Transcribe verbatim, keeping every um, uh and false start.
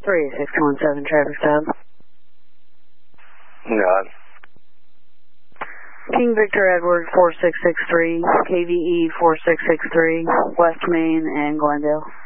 three six one seven traffic stop. God. King Victor Edward four six six three, K V E four six six three, West Main and Glendale.